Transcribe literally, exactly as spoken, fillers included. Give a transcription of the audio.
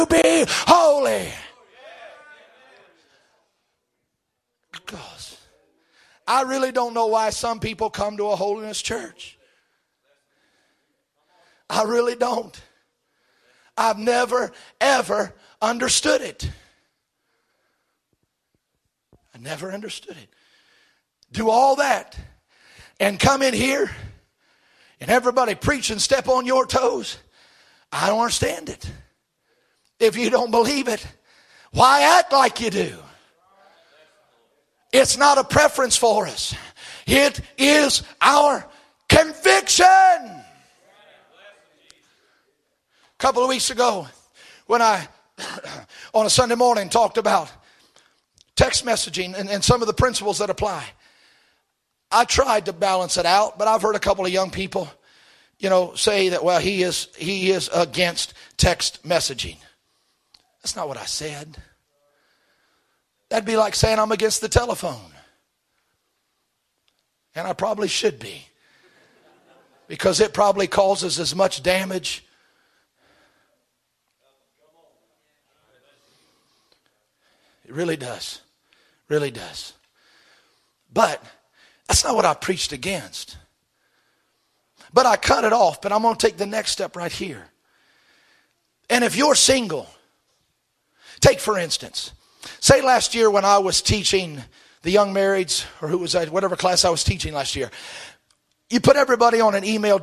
be holy. Because I really don't know why some people come to a holiness church. I really don't. I've never, ever understood it. I never understood it. Do all that and come in here and everybody preach and step on your toes. I don't understand it. If you don't believe it, why act like you do? It's not a preference for us. It is our conviction. A couple of weeks ago, when I, on a Sunday morning, talked about text messaging and, and some of the principles that apply, I tried to balance it out, but I've heard a couple of young people, you know, say that, well, he is he is against text messaging. That's not what I said. That'd be like saying I'm against the telephone. And I probably should be. Because it probably causes as much damage. It really does. Really does. But that's not what I preached against. But I cut it off. But I'm going to take the next step right here. And if you're single, take for instance, say last year when I was teaching the young marrieds, or who was I, whatever class I was teaching last year, you put everybody on an email